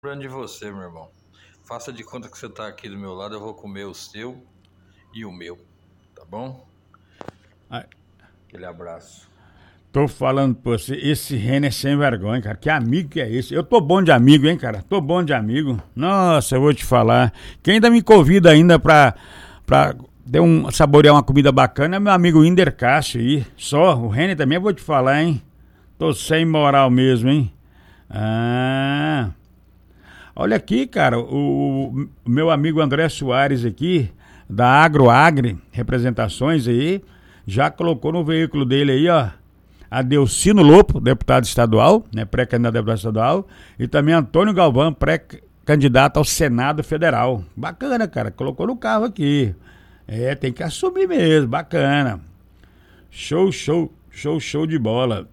Lembrando de você, meu irmão. Faça de conta que você tá aqui do meu lado, eu vou comer o seu e o meu, tá bom? Ai, Aquele abraço. tô falando pra você, esse Renner é sem vergonha, cara. Que amigo que é esse? Eu tô bom de amigo, hein, cara? Tô bom de amigo. Nossa, eu vou te falar. Quem ainda me convida ainda pra saborear uma comida bacana é meu amigo Inder Cássio aí. Só, o Renner também eu vou te falar, hein? Tô sem moral mesmo, hein? Ah... Olha aqui, cara, o meu amigo André Soares aqui, da AgroAgri, representações aí, já colocou no veículo dele aí, ó, Adelcino Lopo, deputado estadual, né, pré-candidato a deputado estadual, e também Antônio Galvão, pré-candidato ao Senado Federal. Bacana, cara, colocou no carro aqui. É, tem que assumir mesmo, bacana. Show de bola.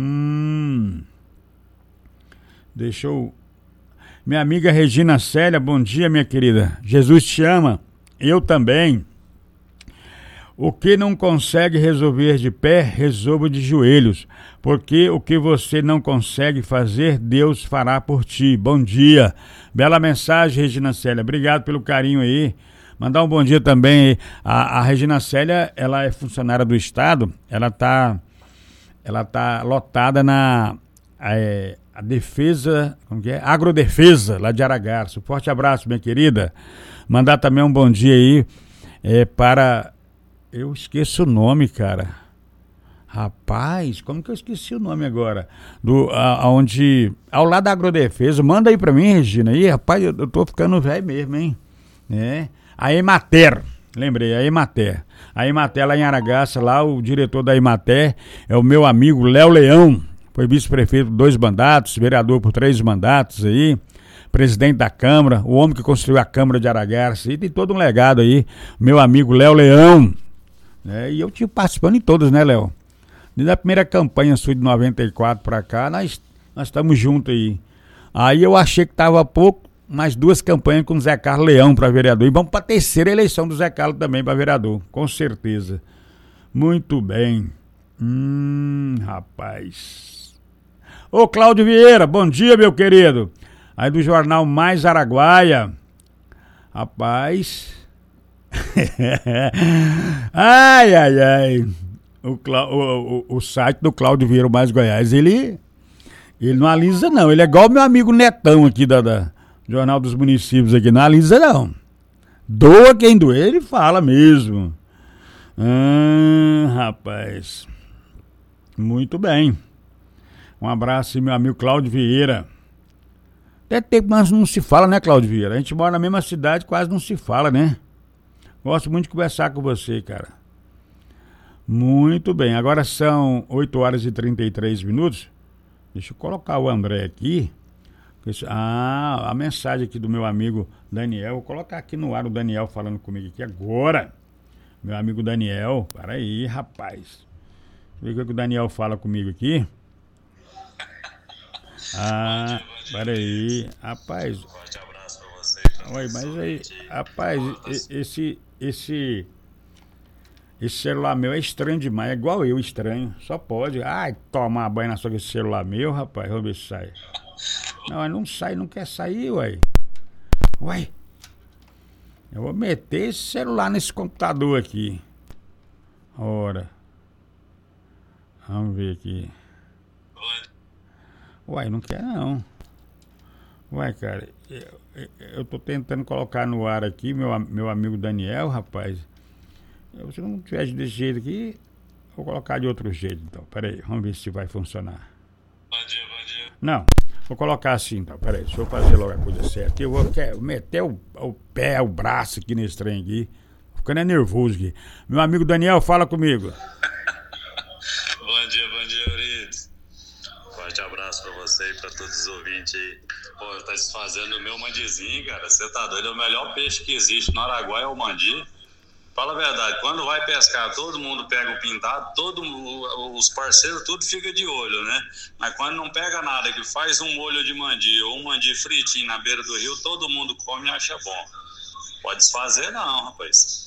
Deixa eu... Minha amiga Regina Célia, bom dia, minha querida. Jesus te ama, eu também. O que não consegue resolver de pé, resolva de joelhos. Porque o que você não consegue fazer, Deus fará por ti. Bom dia. Bela mensagem, Regina Célia. Obrigado pelo carinho aí. Mandar um bom dia também. A Regina Célia, ela é funcionária do Estado. Ela tá lotada na... a defesa, como que é? Agrodefesa, lá de Aragarça. Forte abraço, minha querida. Mandar também um bom dia aí para... Eu esqueço o nome, cara. Rapaz, como que eu esqueci o nome agora? Ao lado da Agrodefesa. Manda aí pra mim, Regina. Aí, rapaz, eu tô ficando velho mesmo, hein? A Emater. Lembrei, a Emater. A Emater lá em Aragarça, lá o diretor da Emater é o meu amigo Léo Leão. Foi vice-prefeito por 2 mandatos, vereador por 3 mandatos aí, presidente da Câmara, o homem que construiu a Câmara de Aragarça, e tem todo um legado aí, meu amigo Léo Leão. E eu tive participando em todas, né, Léo? Desde a primeira campanha sua de 94 pra cá, nós estamos juntos aí. Aí eu achei que tava pouco, mais 2 campanhas com o Zé Carlos Leão pra vereador. E vamos pra 3ª eleição do Zé Carlos também pra vereador, com certeza. Muito bem. Rapaz... Ô Cláudio Vieira, bom dia, meu querido. Aí do jornal Mais Araguaia. Rapaz. Ai. O site do Cláudio Vieira, o Mais Goiás, ele não alisa não. Ele é igual o meu amigo Netão aqui da Jornal dos Municípios aqui. Não alisa não. Doa quem doer, ele fala mesmo. Rapaz. Muito bem. Um abraço, meu amigo Cláudio Vieira. Até tempo nós não se fala, né, Cláudio Vieira? A gente mora na mesma cidade, quase não se fala, né? Gosto muito de conversar com você, cara. Muito bem, agora são 8h33. Deixa eu colocar o André aqui. A mensagem aqui do meu amigo Daniel. Vou colocar aqui no ar o Daniel falando comigo aqui agora. Meu amigo Daniel, para aí, rapaz. Deixa eu ver o que o Daniel fala comigo aqui. Peraí, rapaz. Forte abraço pra você. Oi, mas aí, rapaz, esse celular meu é estranho demais, é igual eu, estranho. Só pode. Tomar banho na sua com esse celular meu, rapaz. Vamos ver se sai. Não, não sai, não quer sair, uai. Eu vou meter esse celular nesse computador aqui. Ora. Vamos ver aqui. Não quer não. Cara, eu tô tentando colocar no ar aqui, meu amigo Daniel, rapaz. Se não tiver desse jeito aqui, vou colocar de outro jeito, então. Peraí, vamos ver se vai funcionar. Bom dia. Não, vou colocar assim, então. Peraí, deixa eu fazer logo a coisa certa. Eu vou meter o pé, o braço aqui nesse trem aqui. Ficando nervoso aqui. Meu amigo Daniel, fala comigo. Bom dia, Eurides. Forte abraço pra você e pra todos os ouvintes aí. Pô, tá desfazendo o meu mandizinho, cara. Você tá doido? É o melhor peixe que existe no Araguaia, é o mandi. Fala a verdade, quando vai pescar, todo mundo pega o pintado, os parceiros, tudo fica de olho, né? Mas quando não pega nada, que faz um molho de mandi ou um mandi fritinho na beira do rio, todo mundo come e acha bom. Pode desfazer não, rapaz.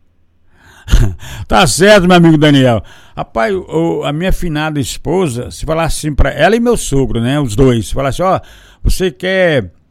Tá certo, meu amigo Daniel. Rapaz, a minha finada esposa, se falar assim pra ela e meu sogro, né, os dois, se falar assim, você quer